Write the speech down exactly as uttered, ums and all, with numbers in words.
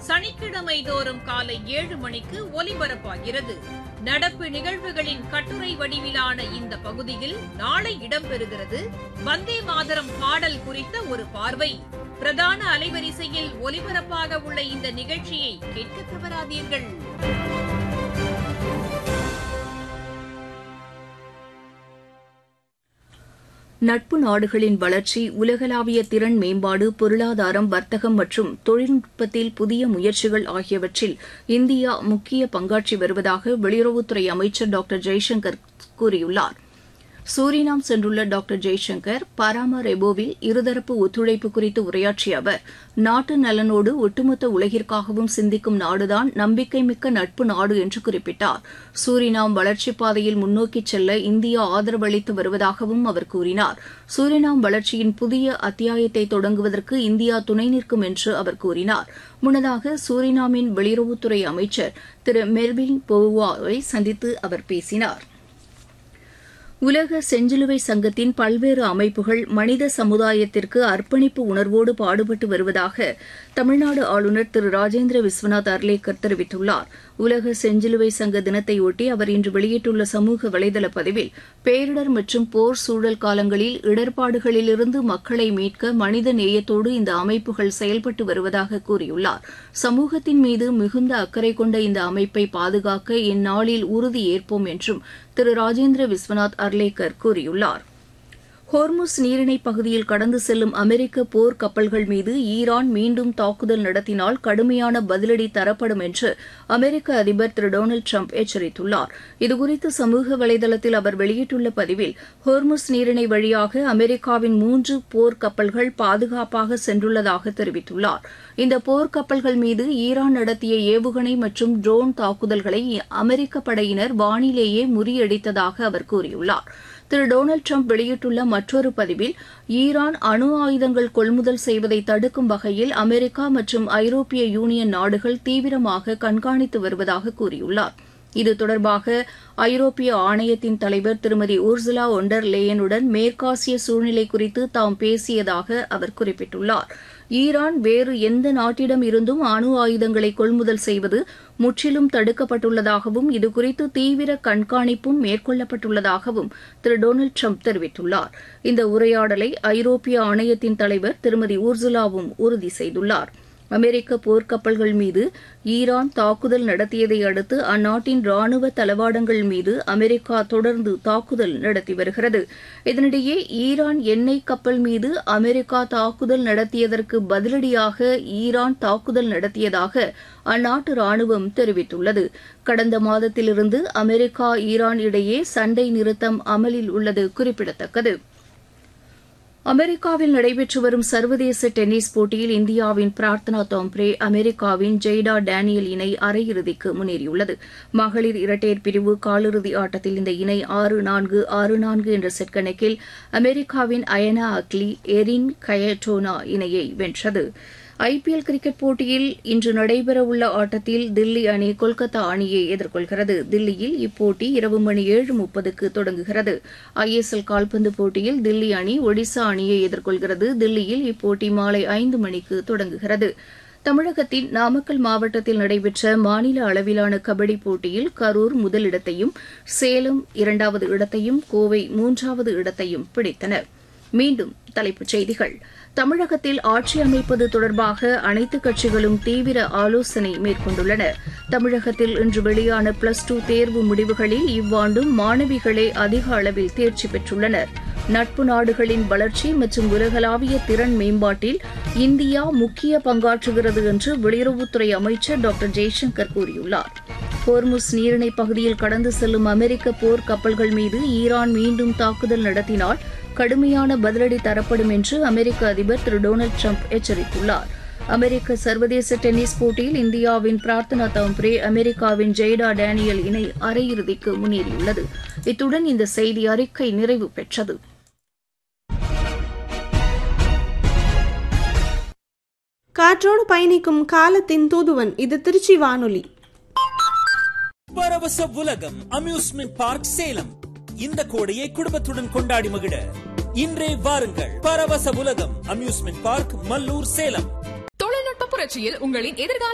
சனிக்கிழமை தோறும் காலை ஏழு மணிக்கு ஒலிபரப்பாகிறது. நடப்பு நிகழ்வுகளின் கட்டுரை வடிவிலான இந்த பகுதியில் நாளை இடம்பெறுகிறது வந்தே மாதரம் பாடல் குறித்த ஒரு பார்வை. பிரதான அலைவரிசையில் ஒலிபரப்பாக உள்ள இந்த நிகழ்ச்சியை கேட்க தவறாதீர்கள். நட்பு நாடுகளின் வளர்ச்சி, உலகளாவிய திறன் மேம்பாடு, பொருளாதாரம், வர்த்தகம் மற்றும் தொழில்நுட்பத்தில் புதிய முயற்சிகள் ஆகியவற்றில் இந்தியா முக்கிய பங்காற்றி வருவதாக வெளியுறவுத்துறை அமைச்சர் டாக்டர் ஜெய்சங்கர் கூறியுள்ளார். சூரினாம் சென்றுள்ள டாக்டர் ஜெய்சங்கர் பராமரெபோவில் இருதரப்பு ஒத்துழைப்பு குறித்து உரையாற்றிய அவர், நாட்டு நலனோடு ஒட்டுமொத்த உலகிற்காகவும் சிந்திக்கும் நாடுதான் நம்பிக்கைமிக்க நட்பு நாடு என்று குறிப்பிட்டார். சூரினாம் வளர்ச்சிப் பாதையில் முன்னோக்கிச் செல்ல இந்தியா ஆதரவு அளித்து வருவதாகவும் அவர் கூறினார். சூரினாம் வளர்ச்சியின் புதிய அத்தியாயத்தை தொடங்குவதற்கு இந்தியா துணை நிற்கும் என்று அவர் கூறினார். முன்னதாக சூரினாமின் வெளியுறவுத்துறை அமைச்சர் திரு மெர்வின் போவாவை சந்தித்து அவர் பேசினார். உலக செஞ்சிலுவை சங்கத்தின் பல்வேறு அமைப்புகள் மனித சமுதாயத்திற்கு அர்ப்பணிப்பு உணர்வோடு பாடுபட்டு வருவதாக தமிழ்நாடு ஆளுநர் திரு ராஜேந்திர விஸ்வநாத் அர்லேக்கர் தெரிவித்துள்ளார். உலக செஞ்சிலுவை சங்க தினத்தையொட்டி அவர் இன்று வெளியிட்டுள்ள சமூக வலைதள பதிவில், பேரிடர் மற்றும் போர் சூழல் காலங்களில் இடர்பாடுகளிலிருந்து மக்களை மீட்க மனித நேயத்தோடு இந்த அமைப்புகள் செயல்பட்டு வருவதாக கூறியுள்ளார். சமூகத்தின் மீது மிகுந்த அக்கறை கொண்ட இந்த அமைப்பை பாதுகாக்க இந்நாளில் உறுதி ஏற்போம் என்றும் திரு ராஜேந்திர விஸ்வநாத் அர்லேக்கர் கூறியுள்ளார். ஹோர்முஸ் நீரிணைப் பகுதியில் கடந்து செல்லும் அமெரிக்க போர் கப்பல்கள் மீது ஈரான் மீண்டும் தாக்குதல் நடத்தினால் கடுமையான பதிலடி தரப்படும் என்று அமெரிக்க அதிபர் திரு டொனால்டு ட்ரம்ப் எச்சரித்துள்ளார். இதுகுறித்து சமூக வலைதளத்தில் அவர் வெளியிட்டுள்ள பதிவில், ஹோர்முஸ் நீரிணை வழியாக அமெரிக்காவின் மூன்று போர் கப்பல்கள் பாதுகாப்பாக சென்றுள்ளதாக தெரிவித்துள்ளார். இந்த போர் கப்பல்கள் மீது ஈரான் நடத்திய ஏவுகணை மற்றும் ட்ரோன் தாக்குதல்களை அமெரிக்க படையினர் வானிலேயே முறியடித்ததாக அவர் கூறியுள்ளார். திரு டொனால்டு ட்ரம்ப் வெளியிட்டுள்ள மற்றொரு பதிவில், ஈரான் அணு ஆயுதங்கள் கொள்முதல் செய்வதை தடுக்கும் வகையில் அமெரிக்கா மற்றும் ஐரோப்பிய யூனியன் நாடுகள் தீவிரமாக கண்காணித்து வருவதாக கூறியுள்ளார். இது தொடர்பாக ஐரோப்பிய ஆணையத்தின் தலைவர் திருமதி உர்சுலா ஒண்டர் லேயனுடன் மேற்காசிய சூழ்நிலை குறித்து தாம் பேசியதாக அவர் குறிப்பிட்டுள்ளார். ஈரான் வேறு எந்த நாட்டிடம் இருந்தும் அணு ஆயுதங்களை கொள்முதல் செய்வது முற்றிலும் தடுக்கப்பட்டுள்ளதாகவும் இதுகுறித்து தீவிர கண்காணிப்பும் மேற்கொள்ளப்பட்டுள்ளதாகவும் திரு டொனால்டு ட்ரம்ப் தெரிவித்துள்ளார். இந்த உரையாடலை ஐரோப்பிய ஆணையத்தின் தலைவர் திருமதி உர்சுலாவும் உறுதி செய்துள்ளார். அமெரிக்க போர்க்கப்பல்கள் மீது ஈரான் தாக்குதல் நடத்தியதை அடுத்து அந்நாட்டின் ராணுவ தளவாடங்கள் மீது அமெரிக்கா தொடர்ந்து தாக்குதல் நடத்தி வருகிறது. இதனிடையே ஈரான் எண்ணெய் கப்பல் மீது அமெரிக்கா தாக்குதல் நடத்தியதற்கு பதிலடியாக ஈரான் தாக்குதல் நடத்தியதாக அந்நாட்டு ராணுவம் தெரிவித்துள்ளது. கடந்த மாதத்திலிருந்து அமெரிக்கா ஈரான் இடையே சண்டை நிறுத்தம் அமலில் உள்ளது குறிப்பிடத்தக்கது. அமெரிக்காவில் நடைபெற்று வரும் சர்வதேச டென்னிஸ் போட்டியில் இந்தியாவின் பிரார்த்தனா தோம்ப்ரே அமெரிக்காவின் ஜெய்டா டேனியல் இணை அரையிறுதிக்கு முன்னேறியுள்ளது. மகளிர் இரட்டையர் பிரிவு காலிறுதி ஆட்டத்தில் இந்த இணை ஆறு நான்கு ஆறு நான்கு என்ற செட் கணக்கில் அமெரிக்காவின் அயனா அக்லி எரின் கயட்டோனா இணையை வென்றது. ஐபிஎல் கிரிக்கெட் போட்டியில் இன்று நடைபெறவுள்ள ஆட்டத்தில் தில்லி அணி கொல்கத்தா அணியை எதிர்கொள்கிறது. தில்லியில் இப்போட்டி இரவு மணி ஏழு முப்பதுக்கு தொடங்குகிறது. ஐஎஸ்எல் கால்பந்து போட்டியில் தில்லி அணி ஒடிசா அணியை எதிர்கொள்கிறது. தில்லியில் இப்போட்டி மாலை ஐந்து மணிக்கு தொடங்குகிறது. தமிழகத்தின் நாமக்கல் மாவட்டத்தில் நடைபெற்ற மாநில அளவிலான கபடி போட்டியில் கரூர் முதலிடத்தையும், சேலம் இரண்டாவது இடத்தையும், கோவை மூன்றாவது இடத்தையும் பிடித்தன. மீண்டும் தலைப்புச் செய்திகள். தமிழகத்தில் ஆட்சி அமைப்பது தொடர்பாக அனைத்துக் கட்சிகளும் தீவிர ஆலோசனை மேற்கொண்டுள்ளன. தமிழகத்தில் இன்று வெளியான பிளஸ் டூ தேர்வு முடிவுகளில் இவ்வாண்டும் மாணவிகளே அதிக அளவில் தேர்ச்சி பெற்றுள்ளனர். நட்பு நாடுகளின் வளர்ச்சி மற்றும் உலகளாவிய திறன் மேம்பாட்டில் இந்தியா முக்கிய பங்காற்றுகிறது என்று வெளியுறவுத்துறை அமைச்சர் டாக்டர் ஜெய்சங்கர் கூறியுள்ளார். ஹோர்முஸ் நீரிணை பகுதியில் கடந்து செல்லும் அமெரிக்க போர் கப்பல்கள் மீது ஈரான் மீண்டும் தாக்குதல் நடத்தினால் கடுமையான பதிலடி தரப்படும் என்று அமெரிக்க அதிபர் திரு டொனால்டு ட்ரம்ப் எச்சரித்துள்ளார். அமெரிக்க சர்வதேச டென்னிஸ் போட்டியில் இந்தியாவின் பிரார்த்தனா தோம்ப்ரே அமெரிக்காவின் ஜெய்டா டேனியல் இணை அரையிறுதிக்கு முன்னேறியுள்ளது. இத்துடன் இந்த செய்தி அறிக்கை நிறைவு பெற்றது. காற்றோடு பயணிக்கும் காலத்தின் தூதுவன் இது திருச்சி வானொலி. பரவச உலகம் அம்யூஸ்மெண்ட் பார்க் சேலம். இந்த கோடையை குடும்பத்துடன் கொண்டாடி மகிழ இன்றே வாருங்கள். பரவச உலகம் அம்யூஸ்மெண்ட் பார்க், மல்லூர், சேலம். தொழில்நுட்ப புரட்சியில் உங்களின் எதிர்கால